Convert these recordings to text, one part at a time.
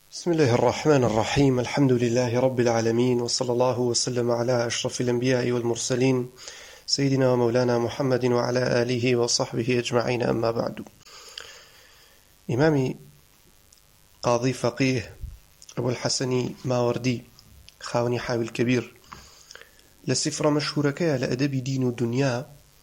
بسم الله الرحمن الرحيم. الحمد لله رب العالمين، وصلى الله وسلم على أشرف الأنبياء والمرسلين سيدنا ومولانا محمد وعلى آله وصحبه أجمعين. أما بعد. إمامي قاضي فقيه أبو الحسن ماوردي خاوني حاوي الكبير لسفرة مشهورة كيا لأدب دين الدنيا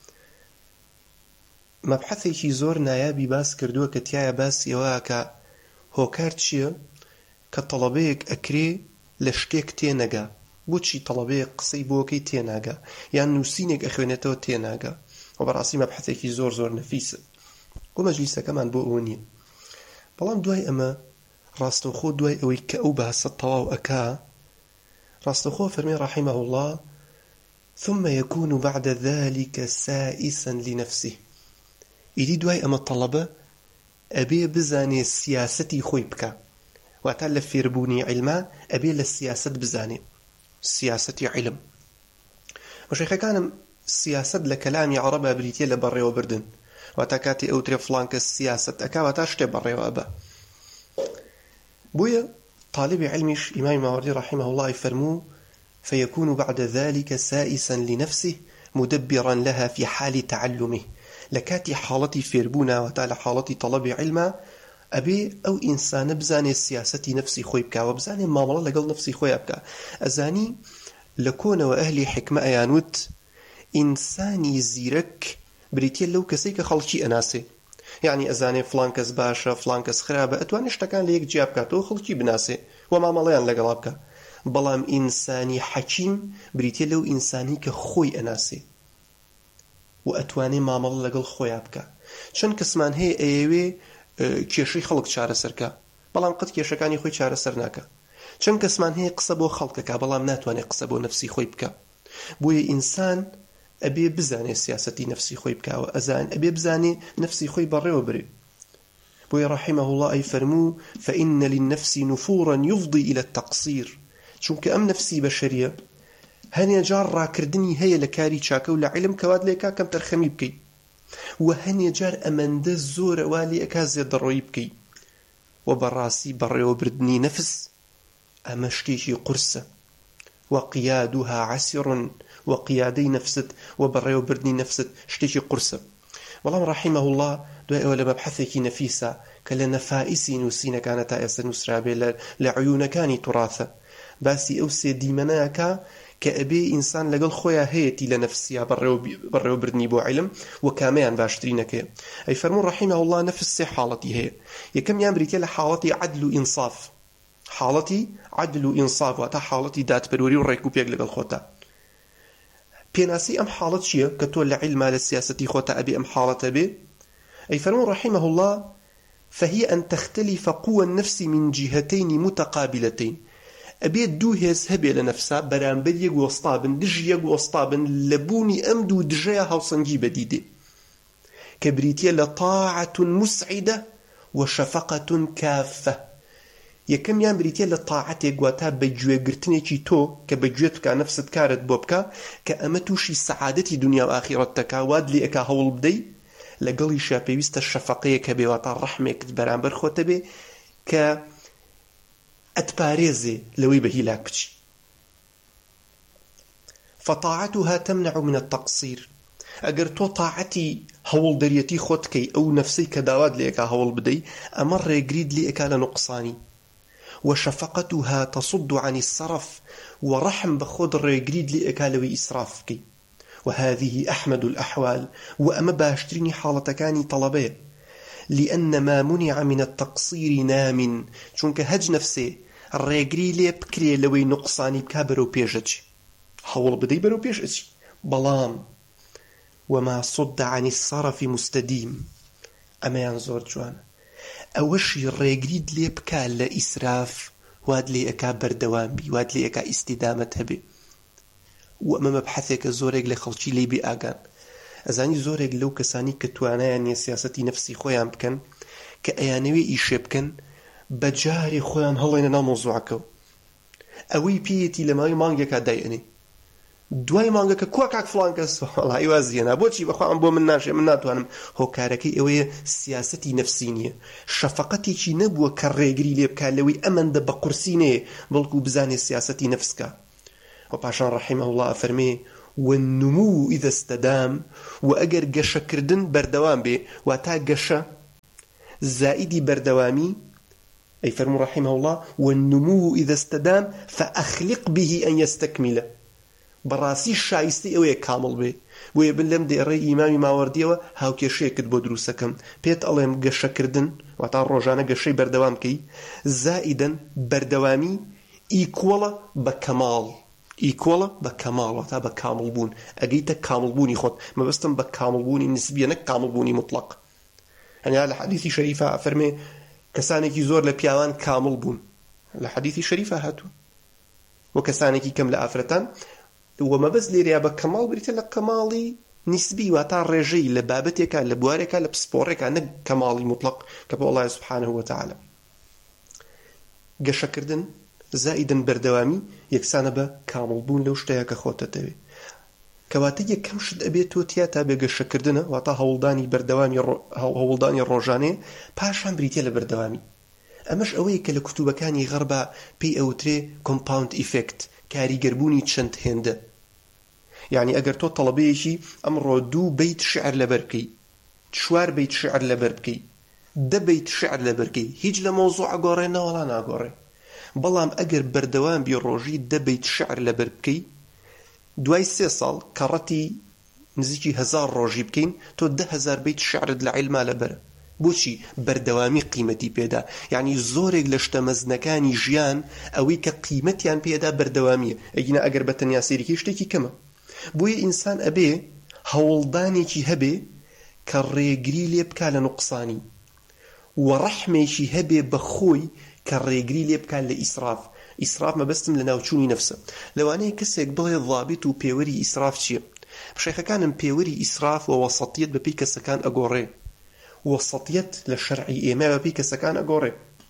مبحثي زور نایابی باس کردووە کە تایە باس ئێوەیە هۆکار چییە کە تەڵەبەیەک ئەکرێ لە شتێک تێنەگا. بۆچی تەڵەبەیەک قسەی بۆکەی تێناگا یان نووسینێک ئەخوێنێتەوە تێناگا؟ و بەڕاستی مەبحەثێکی زۆر نەفیسە و مەجلیسەکەمان بۆ ئەوە نییە. بەڵام دوای ئەمە ڕاستەوخۆ دوای ئەوەی کە ئەو باسە تەواو ئەکا، ڕاستەوخۆ فەرمێ رحمه الله: ثم يكون بعد ذلك سائسا لنفسه. ئیدی دوای ئەمە تەڵەبە ئەبێ بزانێ سیاسەتی خۆی بکە، واتە لە فێربوونی عیلما ئەبێ لە سیاست بزانێ، سیاسەتی عیلم. مەشایخەکانم سیاست لە کەلامی عەرەبا بریتیە لە بەڕێوە بردن، واتە کاتی ئەوترێ فڵان کەس سیاست ئەکا واتە شتێ بەڕێوە ئەبە. بۆیە طالبی علمیش ئیمامی ماوەردی رحمه الله فەرموو: فيكون بعد ذلك سائسا لنفسه مدبرا لها في حال تعلمه. لكاتي حالتي فيربونا وتعالى حالتي طلب علما أبي أو إنسان بزاني السياسة نفسي خوي بكا، وبزاني معاملة لقل نفسي خوي بكا. أزاني لكون وأهلي حكمة أيانوت إنساني زيرك بريتيا لو كسيك خلشي أناسي، يعني أزاني فلان كس باشا فلان كس خرابة أتواني اشتكان ليك جيابكا تو خلشي بناسي ومعامليان لقلابكا. بلام إنساني حكيم بريتيا لو إنساني كخوي أناسي وأتواني معاملة لقل خوي بكا. چەند کەسمان هەیە ئەیەوێ کێشەی خەڵک چارەسەرکە، بەڵام قەت کێشەکانی خۆی چارەسەر ناکە. چەند کەسمان هەیە قسە بۆ خەڵکەکە، بەڵام ناتوانێت قسە بۆ نەفسی خۆی بکە. بۆیە ئینسان ئەبێ بزانێ سیاسەتی نەفسی خۆی بکاوە، ئەبێ بزانێ نەفسی خۆی بەڕێوە برێ. بۆیە رحمه الله ئەی فەرموو: فإن للنفس نفورا يفضي إلى التقصير. چونکە ئەم نەفسی بەشەریە هەنێ جار ڕاکردنی هەیە لە کاری چاکە و لە عیلم کەوات لێکا کەم تەرخەمی بکەیت، و هەنێ جار ئەمەندە زۆرە وا لێ ئەکا زێدەڕۆیی بکەیت. و بەڕاستی بەڕێوەبردنی نەفس ئەمە شتێکی قورسە، و قیادوها عەسیڕ، و قیادەی نەفست و بەڕێوەبردنی نەفست شتێکی قورسە. بەڵام رحمه الله دوای ئەوە لە مەبحەثێکی نەفیسە کە لە نەفائیسی نووسینەکانە تا ئێستا نووسرابێ لە عیونەکانی توراثە، باسی ئەو سێ دیمەنەیەکە کە ئەبێ ئینسان لەگەڵ خۆیان هەیەتی لە نەفسیا بەڕێوەبردنی بۆ عیلم و کامیان باشترینەکەیە. ئەی فەرموو رحمه الله نەفس سێ حاڵەتی هەیە. یەکەمیان بریتیە لە حاڵەتی عەدل و ئینصاف. حاڵەتی عەدل و ئینصاف واتە حاڵەتی دادپەروەری و ڕێکوپێک لەگەڵ خۆتە. پێناسی ئەم حاڵەت چییە کە تۆ لە عیلما لە سیاسەتی خۆتە ئەبێ ئەم حاڵەتە بێ؟ ئەی فەرموو رحمه الله: فهي أن تختلف قوى النفس من جهتين متقابلتين. ئەبێت دوو هێز هەبێ لە نەفسا بەرامبەر یەک وەستابن، دژ یەک وەستابن لە بوونی ئەم دوو دژەیە هاوسەنگی بەدیدێ کە بریتیە لە طاعة مسعدة و شفقة كافة. یەکەمیان بریتیە لە طاعەتێک واتە بەگوێگرتنێکی تۆ کە بەگوێت بکە نەفست کارت بۆ بکە کە ئەمە تووشی سەعادەتی دنیا و ئاخیرەت دەکا، واد لێ ئەکا هەوڵ بدەی. لەگەڵیشە پێویستە شەفەقەیەک هەبێ واتە ڕەحمێکت بەرامبەر خۆتە بێ کە ئەتپارێزێ لەوەی بە هیلاک بچی. فطاعتها تمنع من التقصير. ئەگەر تۆ طاعەتی هەوڵ دەریەتی خۆت کەی ئەو نەفسەی کە داوات لێ ئەکا هەوڵ بدەی، ئەمە ڕێگریت لێ ئەکا لە نوقسانی. وشفقتها تصد عن الصرف. ورحم بخود ڕێگریت لێ ئەکا لەوەی ئیسراف بکەی. وهذه أحمد الأحوال. وأما باشتريني حالتكاني طلبية، لأن ما منع من التقصير نام. چونك هج نفسي ڕێگری لێ بکرێ لەوەی نوقسانی بکا بەرەو پێشەچی، هەوڵ بدەی بەرەو پێشەچی. بەڵام وما صد عن الصرف مستديم. ئەمەیان زۆر جوانە. ئەوەشی ڕێگریت لێ بکا لە ئیسراف واد لێ ئەکا بەردەوام بی، واد لێ ئەکا ئیستیدامەت هەبێ. و ئەمە مەبحەثێکە زۆرێک لە خەڵکی لێ بێ ئاگان. ئەزانی زۆرێک لەو کەسانی کە توانایان نیە سیاسەتی نەفسی خۆیان بکەن کە ئەیانەوێ ئیشێ بکەن بەجارێ خۆیان هەڵێنە ناو مۆزوعەکە، ئەوەی پێیەتی لە ماوەی مانگێکا دایئەنێ دوای مانگە کە کووا کاک فڵان کەس وەڵای وازیێنا بۆچی بەخوا بۆ من ناشێ من ناتوانم. هۆکارەکەی ئەوەیە سیاسەتی نەفسی نییە، شەفەقەتێکی نەبووە کە ڕێگری لێ بکات لەوەی ئەمەندە بە قورسی نەیە بەڵکو بزانێ سیاسەتی نەفسکە. و پاشان ڕەحیمە الله فەرمێ والنمو إذا استدام، وأجر قشة كردن بردوام بي واتا قشة زائدي بردوامي أي فرمو رحمه الله والنمو إذا استدام فأخلق به أن يستكمل براسي الشايستي أوي كامل بي ويبن لم دي رأي إمامي ماورديوه هاو كيشي كد بودروسكم بيت أليم قشة كردن واتا الرجانة قشي بردوام كي زائدا بردوامي إيكولا بكمال إيكولا بكمال واتا بكامل بون أجيتا كامل بوني خد ما بستم بكامل بوني نسبيا نك كامل بوني مطلق يعني على حديث شريفة أفرمي كسانك يزور لبياوان كامل بون الحديث شريفة هاتو وكسانك كم لأفرتان وما بس ليريا بكمال بريت لك كمالي نسبي واتا رجي لبابتك لبوارك لبسبورك نك كمالي مطلق كبو الله سبحانه وتعالى قشة كردن زائدا بردوامي يكسان با كامل بون لو شتايا كخوتا تبي كواتي كم شد أبيتو تياتا بقشة كردنه واتا هولداني بردوامي هولداني الروجاني باشان بريتيا لبردوامي أمش أوي كالكتوبة كاني غربا بي أو تري كومباوند إفكت كاري قربوني تشنت هنده يعني أجر تو طلبيشي أمر دو بيت شعر لبركي شوار بيت شعر لبركي ده بيت شعر لبركي هيج لموضوع قورينا ولا ناقوري بلام أجر بردوام بيروجي ده بيت شعر لبركي دوای 3 ساڵ کەڕەتی نزیکی 1000 ڕۆژی بکەین تۆ 10,000 بەیت شعرت لە عیلما لەبەرە. بۆچی بەردەوامی قیمەتی پێدا، یعنی زۆرێک لە شتە مەزنەکانی ژیان ئەوەی کە قیمەتیان پێدا بەردەوامیە، ئەگینە ئەگەر بە تەنیا سێریکی شتێکی کەمە. بۆیە ئینسان ئەبێ هەوڵدانێکی هەبێ کە ڕێگری لێ بکا لە نوقسانی و ڕەحمێکی هەبێ بە خۆی کە ڕێگری لێ بکا لە ئیسراف. إسراف ما بستم لناوچوني نفسه لواني كسيك بغي ضابط وبيوري إسراف شيء بشيخ كان بيوري إسراف ووسطية ببيك سكان أقوري وسطية للشرعي إيما ببيك سكان أقوري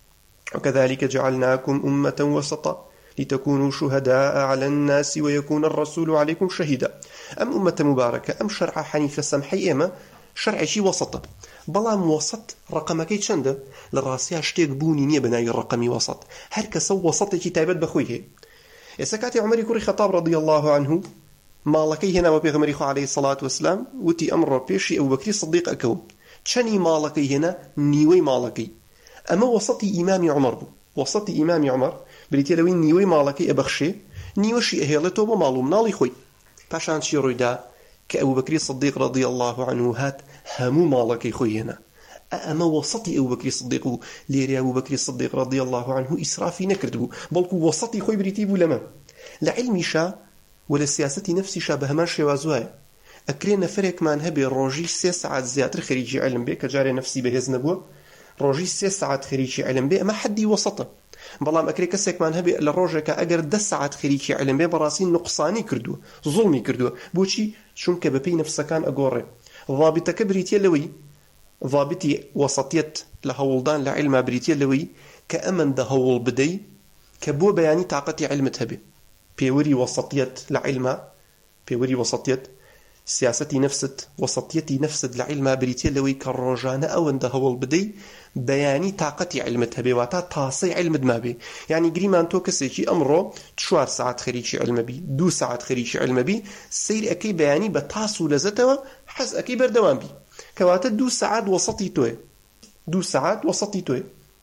وكذلك جعلناكم أمة وسطا لتكونوا شهداء على الناس ويكون الرسول عليكم شهيدا. أم أمة مباركة أم شرع حنيفة سمحي إيما شرع شي وسطة بەڵام وەسەط ڕقەمەکەی چەندە لە ڕاستیە شتێک بوونی نییە بەناوی ڕقەمی وەسەط، هەر کەسە وەسەطێکی تایبەت بەخۆی هەیە. ئێستا کاتی عومەری کوڕی خەتاب ڕەضی الله عنه ماڵەکەی هێناوە پێغەمبەری خوا عەلەیهی سەڵات وەسەلام وتی ئەمڕۆ پێشی ئەبوبەکری سیدیق ئەکەوم. چەنی ماڵەکەی هێنا؟ نیوەی ماڵەکەی. ئەمە وەسەطی ئیمامی عومەر بوو. وەسەطی ئیمامی عومەر بریتە لەوەی نیوەی ماڵەکەی ئەبەخشێ، نیوەشی ئەهێڵێتەوە بۆ ماڵ و مناڵی خۆی. پاشان چی ڕوویدا کە ئەبوبەکری سیدیق ڕەضی الله عنه هات هەموو ماڵەکەی خۆی هێنا. أما وسطي أبو بكر الصديق ليري أبو بكر الصديق رضي الله عنه إسرافي نكردبو بلكو وسطي خوي بريتيبو لما لعلمي شا ولا سياستي نفسي شا بهمان شوازواي أكرينا فريق من هبي روجي 3 ساعات زيادة خريجي علم بي كجاري نفسي بهز نبوه روجي 3 ساعات خريجي علم بي ما حدي وسطه بلام أكري كسيك من هبي لروجي كأجر 10 ساعات خريجي علم بي براسي نقصاني كردو ظلمي كردو بوشي شنك ببي نفسه كان أقوري ضابطك بريتي لوي ضابطي وسطية لهولدان لعلم بريتيا لوي كأمن ده هول بدي كبو بياني طاقتي علم تهبي بيوري وسطية لعلم بيوري وسطية سياستي نفست وسطيتي نفسد لعلم بريتيا لوي كالرجانة أو ده هول بدي بياني طاقتي علم تهبي واتا تاصي علم دمابي يعني قريمان تو كسيكي أمره 4 ساعات خريجي علم بي 2 ساعات خريجي علم بي سير أكي بياني بتاسو لزتوا حز أكي بردوان بي كواتا 2 ساعات وسطي توي 2 ساعات وسطي توي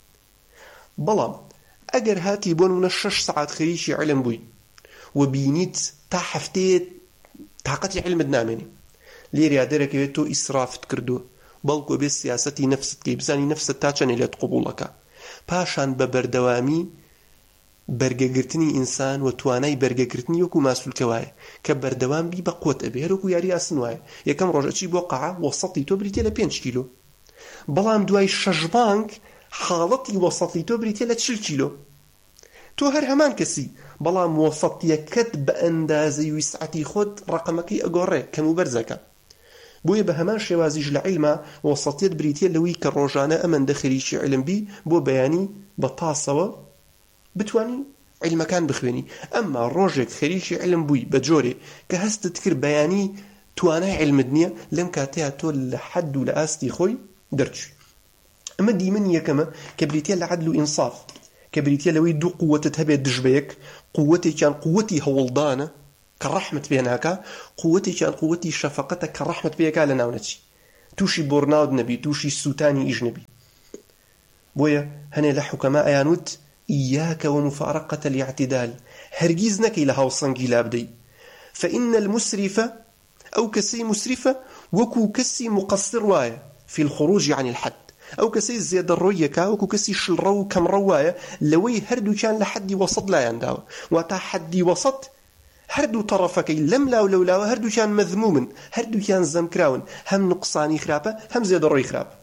بلام اگر هاتي بون من 6 ساعات خريشي علم بوي وبينيت تا حفتي طاقتي علم دنامني ليري ادرك تو اسراف تكردو بلكو بالسياستي نفست كي بزاني نفس تاچن الى قبولك باشان ببردوامي برگگرتنی انسان و توانای برگگرتنی وکو ماسول کوای که بردوام بی بقوت ابي هرکو یاری اسنوای یکم روجچی بو قاع وسطی تو بریتی ل 5 کیلو بلام دوای شجبانک حالتی وسطی تو بریتی ل 40 کیلو تو هر همان کسی بلام وسطیکت به اندازه وسعتی خود رقمکی اگوره کمبرزکه بوی به همان شوازیج لعلم وسطیت بریتی لوی کروجانه امن دخلیشی علم بی بو بیانی بطاسوا بتواني علمەکان بخوێنی ئەمما ڕۆژێک خەریکی علم بووی بە جۆرێ کە هەستت کرد بەیانی توانای علمت نییە لەم کاتەیە تۆ لە حەد و لە ئاستی خۆی دەرچووی. ئەمە دیمەنی یەکەمە کە بریتە لە عەدل و ئینصاف، کە بریتە لەوەی دوو قووەتت هەبێت دژ بە یەک، قووەتێکیان قووەتی هەوڵدانە کە ڕەحمت پێ ناکا، قووەتێکیان قووەتی شەفەقەتە کە ڕەحمت پێ ئەکا لە ناونەچی، تووشی بۆرناود نەبی، تووشی سووتانی ئیش نەبی. بۆیە هەنێ لە حوکەما ئەیانوت ئیاکە ومفارقة الاعتدال، هەرگیز نەکەی لە هاوسەنگی لا بدەی، فإن المسرف ئەو کەسەی مسرفە وەکو کەسی مقصر وایە في الخروج عن الحد، ئەو کەسەی زێدە ڕۆیەکە وەکو کەسی شڵڕە و کەمڕە وایە لەوەی هەردووکیان لە حەدی وەسەط لایانداوە، واتە حەدی وەسەط هەردوو تەڕەفەکەی لەم لاو لەولاوە هەردووکیان مەذمومن، هەردووکیان زەمکراون، هەم نقصانی خراپە هەم زێدە ڕۆی خراپە.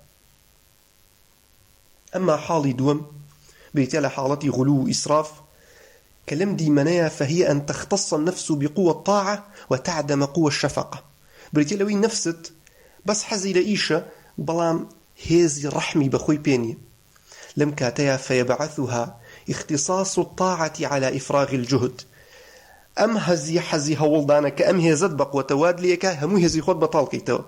ئەمما حاڵی دووەم بریتە لە حاڵەتی غلو و ئیسراف کە لەم دیمەنەیە فهي أن تختص النفس بقوة الطاعة وتعدم قوة الشفقة. بریتە لەوەی نفست بەس حەزی لە ئیشە بەڵام هێزی ڕەحمی بەخۆی پێنیە، لەم کاتەیە فيبعثها اختصاص الطاعة على إفراغ الجهد. ئەم حەزی هەوڵدانە کە ئەم هێزت بەقوتە واد لێکە هەموو هێزی خۆت بەتاڵکەیتەوە،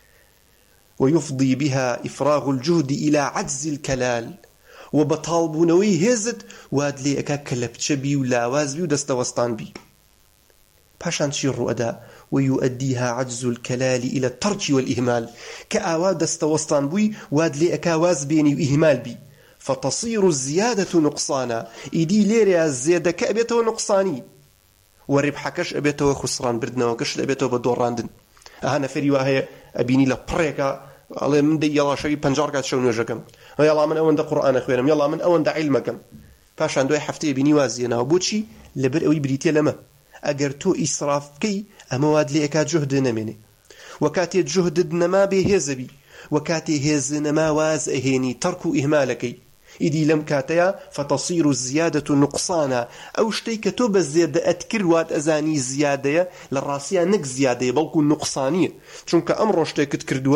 ويفضي بها إفراغ الجهد إلى عجز الكلال، وبطالبونوي هێزت واد لێکە کە لە بچە بی و لاواز بی و دەستەوەستان بی. پاشان چی ڕوئەدا ويؤديها عجز الكلال إلى الترك والإهمال، كأوا دەستەوەستان بووی واد لێکە واز بێنی و ئیهمال بی، فتصير الزيادة نقصانا، ئیدی لێرە زێدەکە ئەبێتەوە نقصانی، وەڕێبحەکەش ئەبێتەوە خسران بردنەوەکەش ئەبێتەوە بە دۆڕاندن. ئەها نەفەری وا هەیە ئەبینی لە پڕێکە ئەڵێ من دەی یەڵا شەوی 50 کات شەو نوێژەکەم، یەڵا من ئەوەندە قورئانە خوێنم، یەڵا من ئەوەندە عیلمەکەم، پاشان دوای هەفتەیە بینی وازیێنەوە. بۆچی؟ لەبەر ئەوەی بریتە لەمە ئەگەر تۆ ئیسراف بکەی ئەمە واد لێکە جوهد نەمێنێ، وەکاتێ جوهدت نەما بێ هێزەبی، وەکاتێ هێز نەما واز ئەهێنی تەرک و ئیهمالەکەی، ئیدی لەم کاتەیە فتصير الزيادة نقصانا، ئەو شتەی کە تۆ بە زێدە ئەتکرد وات ئەزانی زیادەیە لە ڕاستیان نەک زیادەیە بەڵکو نقصانیە، چونکە ئەمڕۆ شتێکت کردووە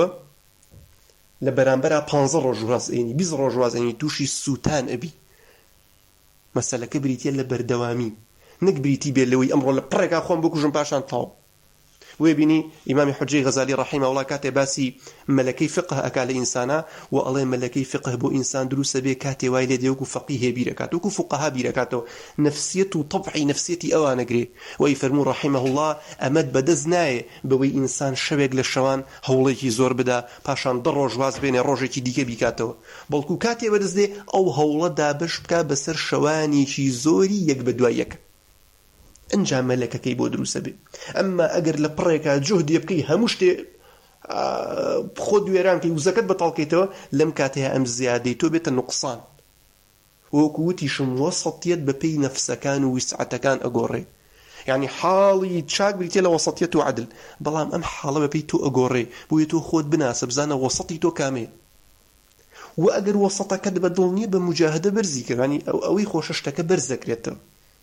لە بەرامبەرە 15 ڕۆژ وازئێنی 20 ڕۆژ وازئێنی تووشی سووتان ئەبی. مەسەلەکە بریتە لە بەردەوامی، نەک بریتی بێت لەوەی ئەمڕۆ لە پڕێکا خۆم بکوژم پاشان تاو. وێ بینی ئیمامی حوجەی غەزالی ڕەحیمە وڵا کاتێ باسی مەلەکەی فقه ئەکا لە ئینسانە و ئەڵێ مەلەکەی فقه بۆ ئینسان دروستە بێ کاتێ وای لێ دێوەکو فەقیهێ بیرەکات، وەکو فوقەها بیرەکاتەوە، نەفسیەت و طەبعی نەفسیەتی ئەوانەگرێ. وەی فەرموو ڕەحیمە الله ئەمەد بەدەست نایە بەوەی ئینسان شەوێک لە شەوان هەوڵێکی زۆر بدا پاشان 10 ڕۆژ واز بێنێ ڕۆژێکی دیکە بیکاتەوە، بەڵکو کاتێ بەدەست دێ ئەو هەوڵە دابش بکا بەسەر شەوانێکی زۆری یەک بە دوای یەک، ئەنجام مەلەکەکەی بۆ دروستە بێ. ئەمما ئەگەر لە پڕێکە جوهدی بکەی هەموو شتێ خۆ دوێران کەی وزەکەت بەتاڵکەیتەوە، لەم کاتەیە ئەم زیادەی تۆ بێتە نوقسان، وەکو وتیشم وەسەطیەت بە پێی نەفسەکان و وسعەتەکان ئەگۆڕێ، یعنی حاڵی چاک بریتێ لە وەسەطیەت و عەدل، بەڵام ئەم حاڵە بە پێی تۆ ئەگۆڕێ بۆیە تۆ خۆت بناسە بزانە وەسەطی تۆ کامەیە، و ئەگەر وەسەطەکەت بەدڵ نییە بە مجاهدە بەرزی کرد، ینی ئەوەی خۆشە شتەکە بەرزەکرێتەوە.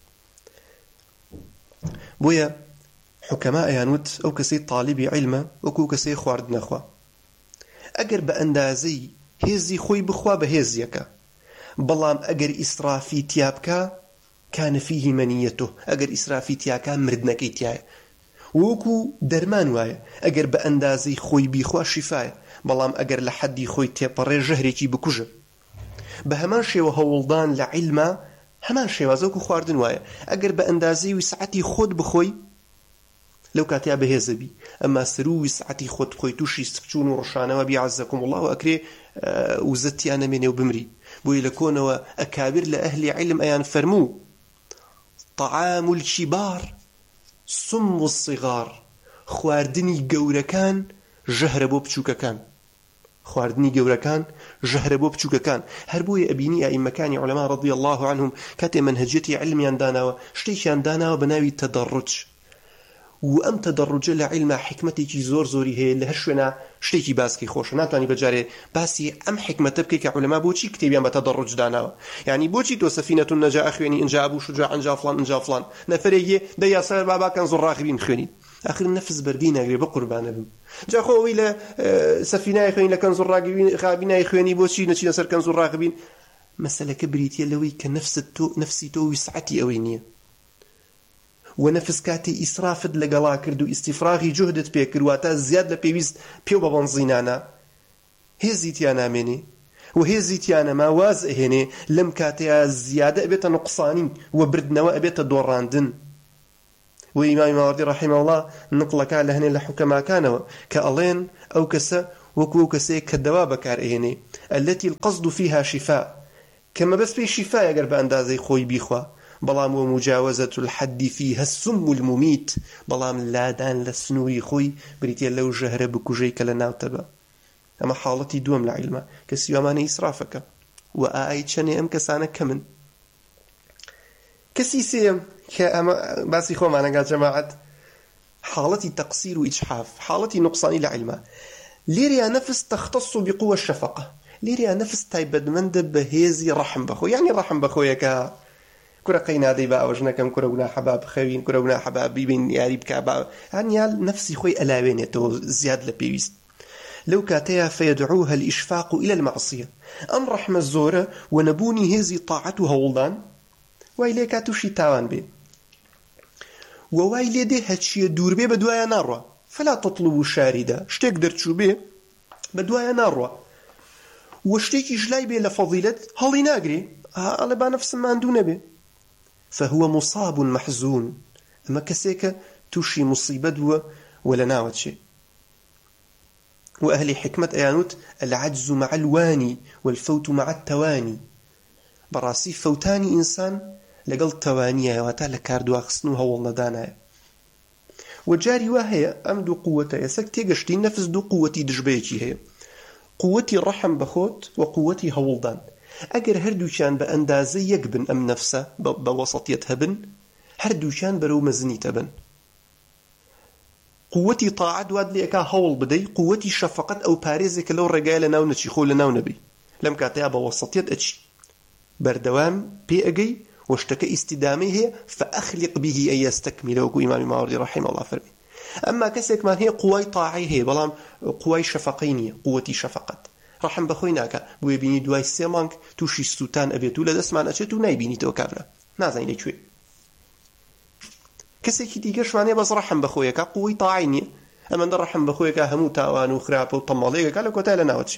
بۆیە حکەما ئەیانوت ئەو کەسەی تاڵیبی عیلمە وەکو کەسەی خوارد نەخوا، ئەگەر بە ئەندازەی هێزی خۆی بخوا بە هێزیەکە، بەڵام ئەگەر ئیسرافی تیابکە کانە فیهی مەنیەتۆ، ئەگەر ئیسرافی تیاکە مردنەکەی تایە، وەکو دەرمان وایە ئەگەر بە ئەندازەی خۆی بیخوا شیفایە، بەڵام ئەگەر لە حەدی خۆی تێپەڕێ ژەهرێکی بکوژە. بە هەمان شێوە هەوڵدان لە عیلمە هەمان شێوازە وەکو خواردن وایە، ئەگەر بە ئەندازەی وسعەتی خۆت بخۆی لەو کاتیا بەهێزەبی، ئەمما سەر و وسعەتی خۆت بخۆی تووشی سکچون و ڕشانەوە بی عەزەکم الله و ئەکرێ وزەتیان نەمێنێ و بمری. بۆیە لە کۆنەوە ئەکابر لە ئەهلی عیلم ئەیان فەرموو طعام الكبار سم الصغار، خواردنی گەورەکان ژەهرە بۆ بچووکەکان، خواردنی گەورەکان ژەهرە بۆ بچووکەکان. هەر بۆیە ئەبینی ئائیمەکانی عولەما ڕەضی الله عنهم کاتێ منهجەتی عیلمیان داناوە شتێکیان داناوە بە ناوی تەدەڕج، و ئەم تەدەڕجە لە عیلمە حکمەتێکی زۆر زۆری هەیە، لە هەر شوێنە شتێکی باسکەی خۆشە، ناتوانانی بەجارێ باسی ئەم حکمەتە بکەی کە عولەما بۆچی کتێبیان بە تەدەڕج داناوە، یعنی بۆچی تۆ سەفینەة النەجاة خوێنی ئینجا ئەبوو شوجاع ئینجا فڵان ئینجا فڵان، نەفەرێکیە دە یاسەر بابا کەنز الراغبین خوێنی، آخر نەفس بەردی ناگرێ بە قوربانە بم. جا خۆ ئەوەی لە سەفینای خوێنی لە کەنز الراغبین خوێنی بۆچی نەچینە سەر کەنز الراغبین؟ مەسەلەکە بریتیە لەوەی کە نەفسی تۆ وسعەتی ئەوەی نییە و نەفس کاتی ئیسرافت لەگەڵا کرد و ئیستیفراغی جوهدت پێ کرد واتە زیاد لە پێویست پێو بە بەنزینانە هێزی تیا نامێنێ و هێزی تیا نەما واز ئەهێنێ لەم کاتەیە زیادە ئەبێتە نوقسانی و بردنەوە ئەبێتە دۆڕاندن و ئیمامی ماوەردی ڕەحیمە الله نقڵەکە لە هەنێ لە حوکەماکانەوە کە ئەڵێن ئەو کەسە وەکو ئەو کەسەیە کە دەوا بەکار ئەهێنێ التي القصد فيها شفاء كما بس في شفاء ئەگەر بە ئەندازەی خۆی بیخوا بەڵام ومجاوزة الحد فيها السم المميت بەڵام لادان لە سنووری خۆی بریتە لەو ژەهرە بکوژەی کە لە ناوتەبە ئەمە حاڵەتی دووەم لە عیلمە کە سیوامانە ئیسرافەکە و ئای چەنێ ئەم کەسانە کەمن کەسی سێم کە ئەمە باسی خۆمانەگات جەماعەت حاڵەتی تەقسیر و ئیجحاف حاڵەتی نوقسانی لە عیلمە لێرەیە نەفس تەختص بقوة الشفقة لێرەیە نەفس تایبەتمەندە بە هێزی ڕەحم بەخۆ یعنی ڕەحم بەخۆیەکە کورە قەینادەی بە ئەوەش نەکەم کورە گوناحە با بخەوین کورە گوناحە با بیبین یاری بکە با هەنیال نەفسی خۆی ئەلاوێنێتەوە زیاد لە پێویست لەو کاتەیە فيدعوها الإشفاق إلى المعصية ئەم ڕەحمە زۆرە و نەبوونی هێزی طاعەت و هەوڵدان وای لێ کات تووشی تاوان بێ و وای لێ دێ هەچیە دوور بێ بە دوایە ناڕوا فلا تطلبوا شاردە شتێک دەرچوو بێ بە دوایە ناڕوا و شتێکی ژلای بێ لە فەضیلەت هەڵی ناگرێ ئەڵێ با نەفسم ماندوو نەبێ فهو مصاب محزون ئەمە کەسێکە تووشی مصیبەت بووە و لە ناوە چێ وأهل حكمة أيانوت العجز مع الواني والفوت مع التواني براسي فوتاني إنسان لقل توانيه واتا لكاردو أخسنو هول ندانا وجاري وهي أمدو قوة يسك تيقشتي نفس دو قوتي دجبيتي هي قوتي الرحم بخوت وقوتي هولدان أجر هردو كان بأندازي يقبن أم نفسه بوسطية هبن هردو كان برو مزني تبن قوتي طاعت واد ليكا هول بدي قوتي شفقت أو باريزك لو رجال ناو نتشي خول ناو نبي لم كاتيا بوسطية أتشي بردوام بي أجي واشتكى استدامه فأخلق به أن يستكمل وكو إمام ماوردي رحمه الله فرمي أما كسك ما هي قوي طاعي هي بلام قوي شفقينية قوتي شفقت رحم بخويناك بوي بيني دواي سيمانك توشي السوتان أبيتو لدسمان أشتو نايبيني تو كابلا نازين لي شوي كسك ديگەش وانێ بەس ڕەحم بەخۆیەکە قوی تاعی نییە ئەمەندە ڕەحم بەخۆیەکە هەموو تاوان و خراپە و تەماڵەیەکە لە کۆتای لە ناوەچی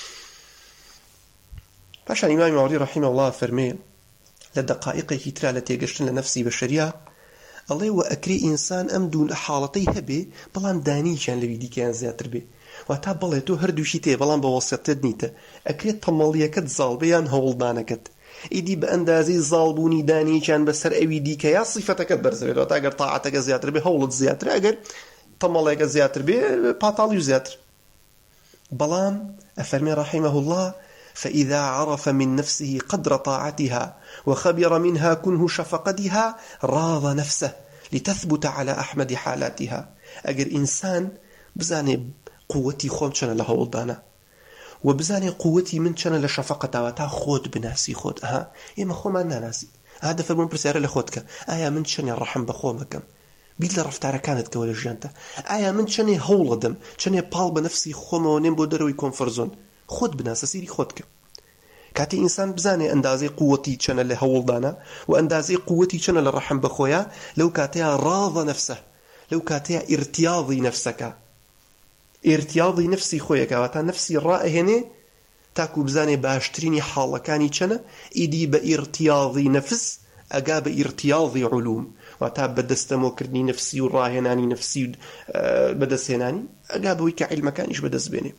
پاشان ئیمامی ماوەردی ڕەحیمە الله فەرمێ لە دەقائیقێکی ترا لە تێگەشتن لە نەفسی بەشەریە ئەڵێ و ئەکرێ ئینسان ئەم دوو حاڵەتەی هەبێ بەڵام دانییان لەوی دیکەیان زیاتر بێ واتا بەڵێ تۆ هەردووشی تێ بەڵام بە وەسیەتت نیتە ئەکرێت تەماڵیەکەت زاڵبەیان هەوڵدانەکەت ئیدی بە ئەندازەی زاڵبوونی دانییان بەسەر ئەوی دیکە یا سیفەتەکەت بەرزەوێت واتا ئەگەر تاعەتەکە زیاتر بێ هەوڵت زیاتر ئەگەر تەماڵیەکە زیاتر بێ پاتاڵی زیاتر بەڵام ئەفەرمێ ڕەحیمەه الله فإذا عرف من نفسه قدر طاعتها وخبر منها كنه شفقتها راض نفسه لتثبت على أحمد حالاتها أجر إنسان بزاني قوتي خوم چنە لە هەوڵدانە و بزاني قوتي من چنە لە شەفەقەتەوە تا خۆت بناسی خۆت ئێمە خۆمان ناناسی دەفەرمون پرسیارە لە خۆتکە ئایا من چەنێ ڕەحم بە خۆمەکەم بیت لە ڕەفتارەکانت کەوە لە ژیانتە ئایا من چەنێ هەوڵەدەم چەنێ پاڵ بە نەفسی خۆمەوە نێم بۆ دەرەوەی کۆنفەرزۆن خۆت بناسە سیری خۆت کە کاتی ئینسان بزانێ ئەندازەی قووەتی چەنە لە هەوڵدانە و ئەندازەی قووەتی چەنە لە ڕەحم بەخۆیە لەو کاتەیە ڕاضە نەفسە لەو کاتەیە ئیرتیاضی نەفسەکە ئیرتیاضی نەفسی خۆیەکە واتە نەفسی ڕائەهێنێ تاکو بزانێ باشترینی حاڵەکانی چەنە ئیدی بە ئیرتیاضی نەفس ئەگا بە ئیرتیاضی علوم واتە بەدەستەمۆکردنی نەفسی و ڕاهێنانی نەفسی و بەدەستهێنانی ئەگا بەوەی کە عیلمەکانیش بەدەست بێنێ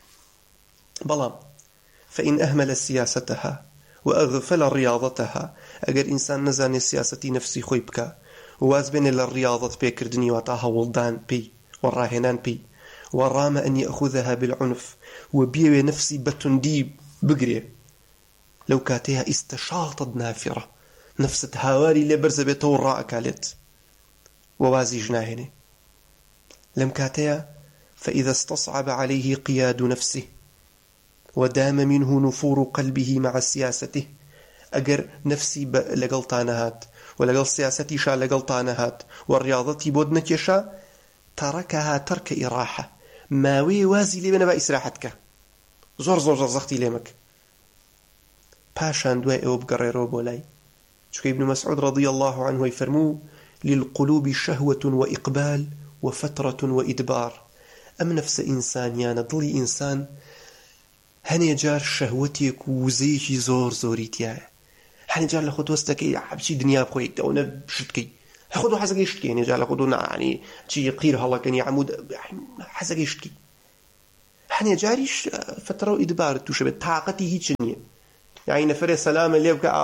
بەڵام فإن أهمل سياستها وأغفل رياضتها أجر إنسان نزاني سياستي نفسي خوي بكا وواز بين الرياضة بيكردني واتاها ولدان بي والراهنان بي ورام أن يأخذها بالعنف وبيوي نفسي بتندي بقري لو كاتها استشاطت نافرة نفس هاواري لبرزبته وراء كالت ووازي جناهني لم كاتها فإذا استصعب عليه قياد نفسه ودام منه نفور قلبه مع سياسته أجر نفسي لقلطانهات ولقل سياستي شا لقلطانهات والرياضة بود نكشا تركها ترك إراحة ماوي وازي لي بنا إسراحتك زور زختي ليمك پاشان دوای ئەوە بگەڕێرەوە بۆ لای چونکە ابن مسعود رضي الله عنه يفرمو للقلوب شهوة وإقبال وفترة وإدبار أم نفس إنسان يعني ضلي إنسان هەنێ جار شەهوەتێک و وزەیەکی زۆر زۆری تایە هەنێ جار لە خۆت وەستەکەی بچی دنیا بخۆیت ئەوە شتکەی خۆت حەزەکەی شتکەی هەنێ جار لە خۆت نانی چی قیر هەڵەکەنی عمود حەزەکەی شتکی هەنێ جاریش فترە و ئیدبار تووشە بێت تااقەتی هیچ نییە یعنی نەفرێ سەلامە لێ بکە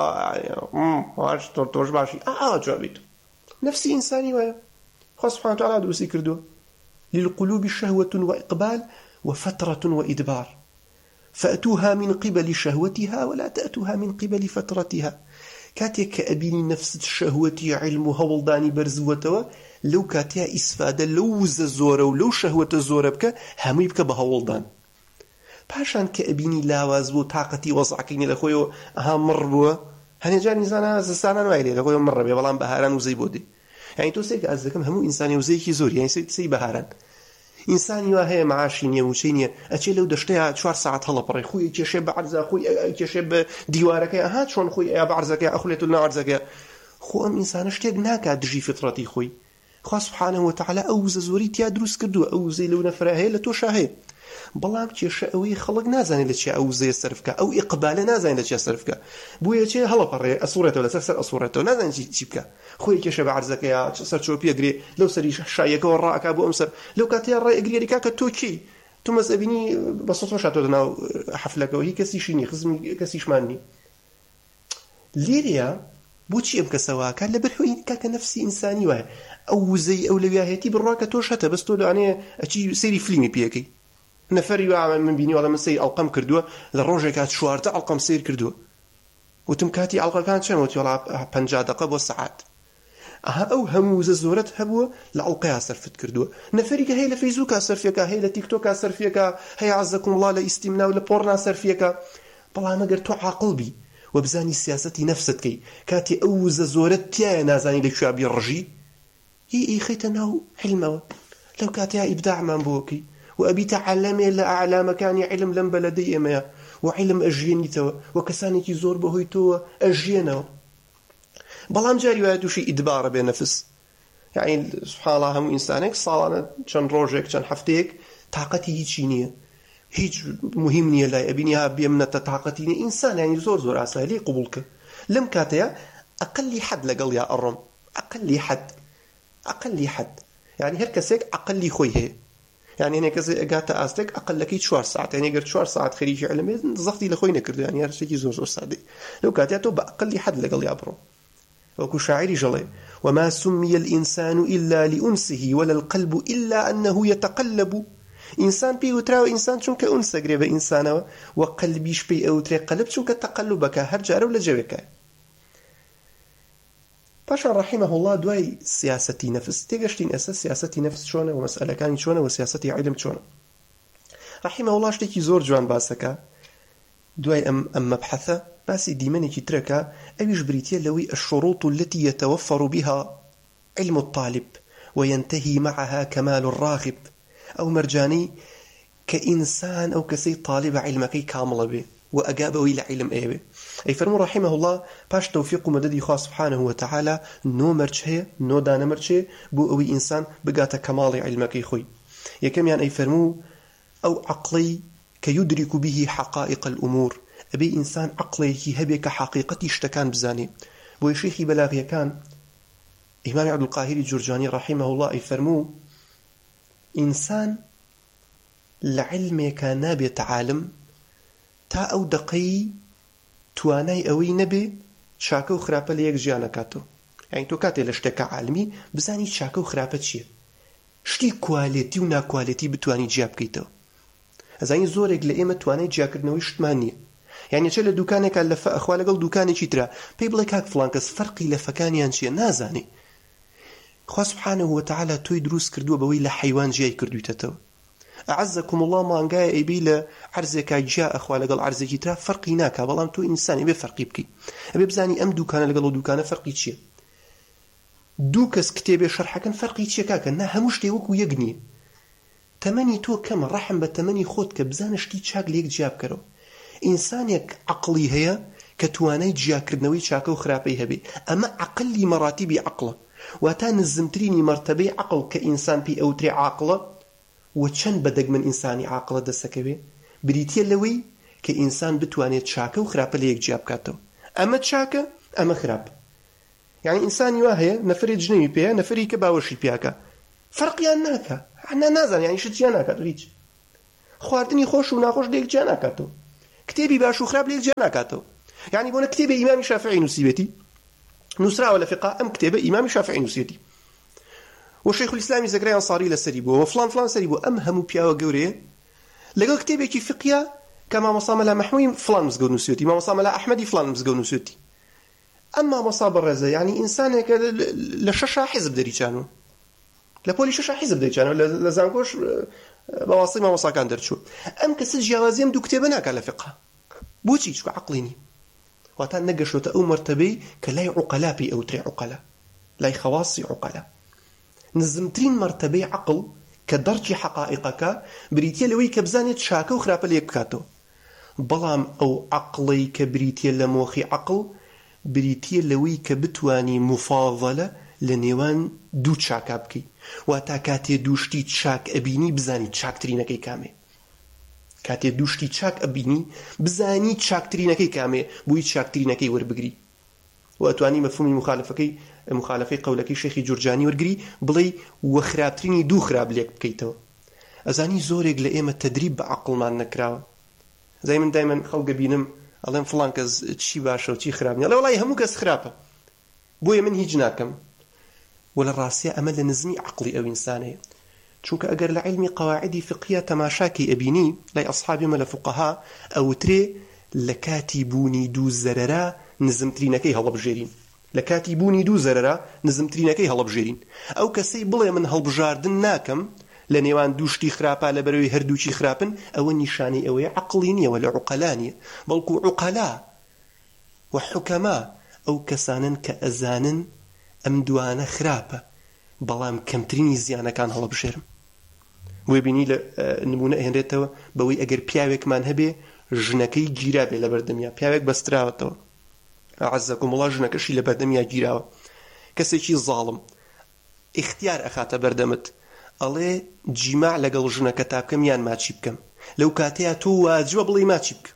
تۆش باشی جوابیت نفسی ئینسانی وایە خوا سبحانه وتعالى دروستی کردووە للقلوب شهوة وإقبال وفترة وإدبار فأتوها من قبل شهوتها ولا تأتوها من قبل فترتها كاتيك أبيني نفس شهوتي علم هولداني برزوتوا لو كاتيا إسفادة لو زورة ولو شهوة زورة بك همي بك بهولدان باشان كأبيني لاواز بو طاقتي وضعكيني لخويو ها مر بو هني جاني زانا زستانا نوعيلي لخويو مر بي بلان بهاران وزي بودي يعني تو سيك أزدكم همو إنساني وزيكي زور يعني سي بهاران إنساني وهي معاشينية وشينية أشي لو دشتها 4 ساعات هلا بري خوي كيشي بعرزة خوي كيشي بديوارك هات شلون خوي يا بعرزك يا أخليت لنا عرزك خو أم إنسان اشتاق ناكا دجي فطرتي خوي خو سبحانه وتعالى أوز زوريت يا دروس كردو أوزي لو نفرها لتوشاهي بەڵام کێشە ئەوەی خەڵک نازانێت لە چی ئەو زێ سەرفکە ئەو ئیقبالە نازانێت لە چی سەرفکە بۆیە چێ هەڵەپەڕێ ئەسوورێتەوە لەسەر ئەسوورێتەوە نازانێت چی بکە خۆی کێشە بە عەرزەکەیە سەر چۆپی ئەگرێ لەو سەری شایەکەەوە ڕائەکا بۆ ئەم سەر لەو کاتەیە ڕێ ئەگرێری کاکە تۆ چی تو مەزەبینی بە سەد شاتۆ ناو حەفلەکەەوە هی کەسیشی نی خزمی کەسیشمان نی لێرەیە بۆچی ئەم کەسەواکە لەبەر هۆی کاکە نەفسی ئینسانی وایە ئەو وزەی ئەو لەویاهێتی بڕواکە تۆش هەتە بەس تۆ لەوانەیە ئەچی سەیری فلیمی پێەکەی نفري وعمل من بيني ولا من سي القم كردوه للروجه كانت شوارته القم سير كردوه وتم كاتي القم كانت شنو ولا 50 دقيقه وساعات او هموز الزورت هبوه لالقيا صرفت كردوه نفري هي لفيسبوك صرفيك هي لتيك توك صرفيك هي عزكم الله لاستمنا ولا بورنا صرفيك والله ما قلت عقلبي وبزاني سياستي نفستك كاتي اوز زورت يا نازاني لك شو ابي الرجي هي خيتنا حلمه لو كاتي ابداع من بوكي وأبي تعلمي لا أعلى مكان علم لم بلدي ما وعلم أجيني تو وكساني كي زور بهوي تو أجينا بلام جاري وهذا شيء إدبار بنفس يعني سبحان الله هم إنسانك صالنا كان روجك كان حفتيك طاقتي هيجينية هيج مهمني لا أبينيها بيمنة طاقتي إنسان يعني زور أسهلي قبولك لم كاتيا أقل حد لقل يا أرم أقل حد يعني هركسك أقل خويه يعني هنا كذا قاعد أستك أقل لك 4 ساعات يعني قلت 4 ساعات خريجي علمي ضغطي لخوينا كرد يعني هذا شيء زور سعدي لو قاعد بأقل حد لقل يابرو وكو شاعري جلي وما سمي الإنسان إلا لأنسه ولا القلب إلا أنه يتقلب إنسان بي وتراو إنسان شنك أنس قريبا إنسان وقلبيش بي أو تري قلب شنك تقلبك هرجار ولا جوك باشا رحمه الله دواي سياسة نفس تيجشتين أساس سياسة نفس شونه ومسألة كان شونه وسياسة علم شونه رحمه الله شتيكي زور جوان باسكا دواي أم مبحثة باسي ديماني كي تركا أبيش بريتيا لوي الشروط التي يتوفر بها علم الطالب وينتهي معها كمال الراغب أو مرجاني كإنسان أو كسي طالب علمك كامل به وأجابه إلى علم إيه أي فرمو رحمه الله باش توفيق مدد خاص سبحانه وتعالى نو مرجه نو دانا مرجه بو أوي إنسان بقاتا كمال علمك خوي يكم يعني أي فرمو أو عقلي كيدرك به حقائق الأمور أبي إنسان عقلي هبك حقيقتي اشتكان بزاني بو شيخي بلاغي كان إمام عبد القاهر الجرجاني رحمه الله أي فرمو إنسان لعلمك نابي تعالم تا أو دقي توانای ئەوەی نەبێ چاکە و خراپە لە یەک ژیانەکاتەوە یعنی تۆ کاتێ لە شتێکە عالمی بزانی چاکە و خراپە چییە شتی کوالێتی و ناکوالێتی بتوانی جیا بکەیتەوە ئەزانی زۆرێک لە ئێمە توانای جیاکردنەوەی شتمان نییە یعنی چێ لە دوکانێکە لە ئەخوا لەگەڵ دوکانێکی ترە پێی بڵێ کاک فڵان کەس فەرقی لە فەکانیان چییە نازانێ خوا سبحانه وتعالى تۆی دروست کردووە بەوەی لە حەیوان جیای کردوویتەوە أعزكم الله ما أنجاي إبيل عرزك جاء أخوة لقل عرزك ترى فرقي ناكا بلام تو إنسان أبي فرقي بكي أبي بزاني أم دوكان لقل دوكان فرقي تشي دوكس كتابي شرحة كان فرقي تشي كاكا نا هموش تيوك ويقني تمني تو كم رحم بتمني خود كبزان شتي تشاق ليك جاب كرو إنسانك عقلي هي کە توانای جیاکردنەوەی چاکە و خراپەی هەبێ. ئەمە عەقلی مەراتیبی عەقڵە، واتە نزمترینی مەرتەبەی عەقڵ کە ئینسان پێی ئەوترێ عاقڵە. و چەند بەدەگمەن ئینسانی عاقڵە دەسەکەوێ بریتیە لەوەی کە ئینسان بتوانێت چاکە و خراپە لە یەک جیا بکاتەوە. ئەمە چاکە، ئەمە خراپە. یعنی ئینسانی وا هەیە نەفرێ جنەوی پێیە، نەفری کە باوەشی پێیاکە، فەرقیان ناکە، نازان یعنی شتیان ناکات، هیچ خواردنی خۆش و ناخۆش لە یەک جیا ناکاتەوە، کتێبی باش و خراپ لە یەک جیا ناکاتەوە. یعنی بۆنە کتێبی ئیمامی شافعی نووسیبێتی، نووسراوە لە فقه، ئەم کتێبە ئیمامی شافعی نووسیەتی و شەیخ الئیسلامی زەکریا ئەنساری لەسەری بووە و فلان فلان سەری بووە. ئەم هەموو پیاوە گەورەیە لەگەڵ کتێبێکی فقهیە کە مامۆستا مەلا مەحموودی فلان مزگەوت نووسیەتی، مامۆستا مەلا ئەحمەدی فلان مزگەوت نووسیەتی. ئەم مامۆستا بەڕێزە یعنی ئینسانێکە لە شەشا حیزب دەریچانەوە، لە پۆلی شەشا حیزب دەریچانەوە، لە زانکۆش بەواسطەی مامۆستاکان دەرچوو. ئەم کەسە جیاوازی ئەم دوو کتێبە ناکات لە فقه. بۆچی؟ چونکە عەقڵی نییە، واتە نەگەشتۆتە ئەو مەرتەبەی کە لای عوقەلا پێی ئەوترێ عوقەلا، لای خەواسی عوقەلا. نزمترین مەرتەبەی عەقڵ کە دەرکی حەقائقەکە بریتیە لەوەی کە بزانێت چاکە و خراپە لە یەک بکاتەوە. بەڵام ئەو عەقڵەی کە بریتیە لە مۆخی عەقڵ بریتیە لەوەی کە بتوانی مفاضەلە لە نێوان دوو چاکە بکەی، واتە کاتێ دووشتی چاک ئەبینی بزانی چاکترینەکەی کامێ، کاتێ دووشتی چاک ئەبینی بزانی چاکترینەکەی کامێ، بۆی چاکترینەکەی وەربگری. و ئەتوانی مەفهومی مخالفەی قەولەکەی شێخی جورجانی وەرگری بڵێ وە خراپترینی دوو خراپ لێک بکەیتەوە. ئەزانی زۆرێک لە ئێمە تەدریب بە عەقڵمان نەکراوە. زای من دایمەن خەڵکە بینم ئەڵێم فڵان کەس چی باشە و چی خراپ نییە، ئەڵێ وەڵای هەموو کەس خراپە، بۆیە من هیچ ناکەم. و لە ڕاستیە ئەمە لە نزمی عەقڵی ئەو ئینسانەیە. چونکە ئەگەر لە عیلمی قەواعیدی فقهیە تەماشاکی ئەبینی لای ئەصحابی مە لە فوقەها ئەوترێ لە کاتی بوونی دوو زەرەرە نزمترینەکەی هەڵەبژێرین، لە کاتی بوونی دوو زەرەرە نزمترینەکەی هەڵەبژێرین. ئەو کەسەی بڵێ من هەڵبژاردن ناکەم لە نێوان دووشتی خراپە لە بەرەوەی هەردووچی خراپن، ئەوە نیشانەی ئەوەیە عەقڵی نییە و لە عوقەلا نییە، بەڵکو عوقەلا و حوکەما ئەو کەسانن کە ئەزانن ئەم دوانە خراپە بەڵام کەمترینی زیانەکان هەڵەبژێرم. بۆی بینی لە نمونە ئەهێنرێتەوە بەوەی ئەگەر پیاوێکمان هەبێ ژنەکەی گیرا بێ لە بەردەمیا، پیاوێک بەستراوەتەوە عەزەکم وڵا ژنەکەشی لە بەردەمیا گیراوە، کەسێکی زاڵم اختیار ئەخاتە بەردەمت ئەڵێ جیماع لەگەڵ ژنەکە تا بکەم یان ماچی بکەم، لەو کاتەیە تۆ واجبە بڵێ ماچی بکە.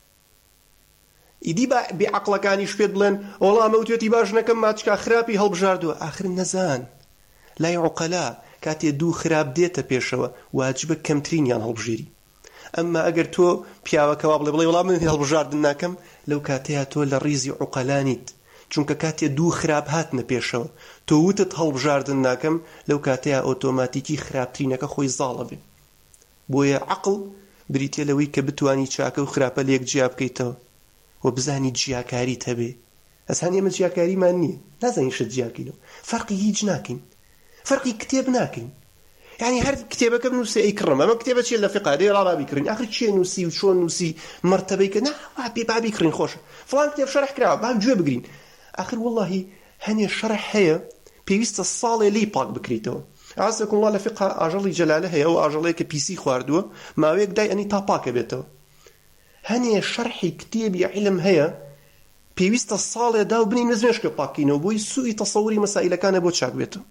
ئیدی بێعەقڵەکانیش پێت بڵێن وەڵام ئەوتێتی با ژنەکەم ماچکا خراپی هەڵبژاردووە. ئاخر نەزان لای عوقەلا کاتێ دوو خراپ دێتە پێشەوە واجبە کەمترینیان هەڵبژێری. ئەمما ئەگەر تۆ پیاوەکەوا بڵێ وەڵام من هەڵبژاردن ناکەم، لەو کاتەیە تۆ لە ڕیزی عوقەلانیت، چونکە کاتێ دوو خراپ هاتنە پێشەوە تۆ وتت هەڵبژاردن ناکەم، لەو کاتەیە ئۆتۆماتیکی خراپترینەکە خۆی زاڵە بێ. بۆیە عەقڵ بریتیە لەوەی کە بتوانی چاکە و خراپە لە یەک جیا بکەیتەوە و بزانی جیاکاریت هەبێ. ئەسان ئێمە جیاکاریمان نییە، نازانین شت جیاکەینەوە، فەرقی هیچ ناکەین، فەرقی کتێب ناکەین. یعنی هەر کتێبەکە بنووسێ ئەی کڕم ئەمە کتێبە چیە لە فقه دێ ڕابی کڕین، ئاخر چێ نووسی و چۆن نووسی مەرتەبەی کە نا پێ بابی کڕین خۆشە، فڵان کتێب شەرح کراوە بام گوێ بگرین. ئاخر وەڵڵاهی هەنێ شەرح هەیە پێویستە ساڵێ لی پاک بکریتەوە. عەزەکم وڵڵا لە فقه ئاژەڵی جەلالە هەیە و ئاژەڵەیە کە پیسی خواردووە ماوەیەک دای ئەنی تا پاکە بێتەوە. هەنێ شەرحی کتێبی عیلم هەیە پێویستە ساڵێ دا و بنین نزمێشکە پاکینەوە بۆی سوئی تەسەووری مەسائلەکانە بۆ چاک بێتەوە.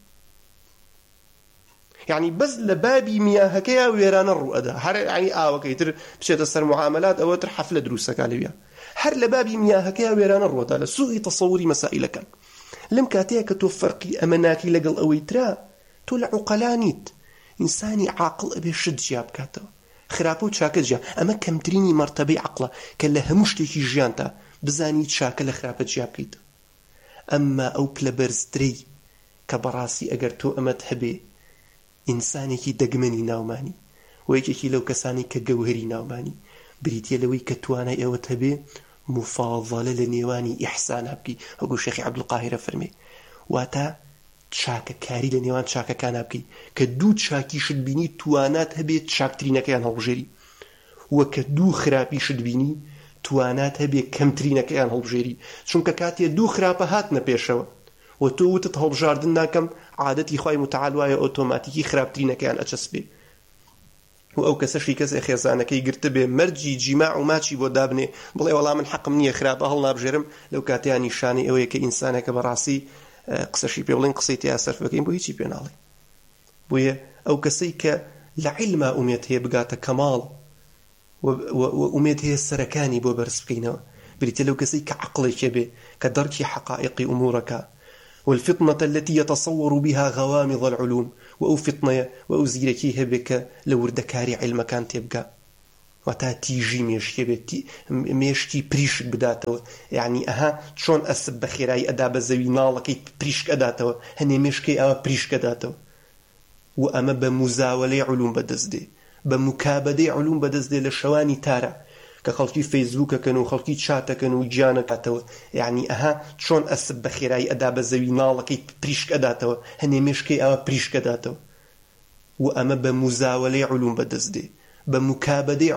يعني بس لبابي مياهكيا ويرانا الرؤدا هر يعني وكيتر بشيت السر معاملات او تر حفله دروسك عليها هر لبابي مياهكيا ويرانا الرؤدا لسوء تصوري مسائل كان لم كاتيك توفرقي امناكي لقل اويترا تول عقلانيت انساني عاقل ابي شد جاب كاتو خرابو تشاكل جا اما كمتريني مرتبه عقله كله مشتكي جيانتا بزاني تشاكل خرابه جاب كيت اما او كلبرزتري كبراسي اگر تو امت هبي ئینسانێکی دەگمەنی ناومانی و یەکێکی لەو کەسانی کە گەوهری ناومانی بریتیە لەوەی کە توانای ئەوەت هەبێ مفاضەلە لە نێوانی ئیحسانە بکەی وەکو شێخی عەبدولقاهیرە فەرمێ واتە چاکەکاری لە نێوان چاکەکانە بکەی کە دوو چاکیشت بینی توانات هەبێت چاکترینەکەیان هەڵبژێری وە کە دوو خراپیشت بینی توانات هەبێت کەمترینەکەیان هەڵبژێری چونکە کاتێ دوو خراپە هاتنە پێشەوە و تۆ وتت هەڵبژاردن ناکەم عادەتی خوای متعال وایە ئۆتۆماتیکی خراپترینەکەیان ئەچەسبێ و ئەو کەسەشی کەسێ خێزانەکەی گرتە بێ مەرجی جیماع و ماچی بۆ دابنێ بڵێ وەڵام من حەقم نییە خراپە هەڵنابژێرم لەو کاتەیە نیشانەی ئەوەیە کە ئینسانێکە بەڕاستی قسەشی پێ بڵێن قسەی تیا سەرف بکەین بۆ هیچی پێ ناڵێ. بۆیە ئەو کەسەی کە لە عیلما ئومێد هەیە بگاتە کەماڵ و ئومێد هەیە سەرەکانی بۆ بەرز بکەینەوە بریتە لەو کەسەی کە عەقڵێکی بێ کە دەرکی حەقائقی ئومورەکە والفتنة التي يتصور بها غوامض العلوم وأو فتنة وأو زيركي هبك لوردكاري علم كان تبقى وتا تيجي ميشتي بريشك بداتو يعني شون أسب بخيراي أداب زوي نالكي بريشك أداتو هني مشكي أو بريشك أداتو وأما بمزاولة علوم بدزدي بمكابدة علوم بدزدي لشواني تارع كخلقي فيسبوك كانوا خلقي شات كانوا جانا كاتو يعني شون أسب بخيراي أداب زوي نالكي بريشك أداتو هني مشكي أو بريشك أداتو وأما بمزاولة علوم بدزدي بمكابدة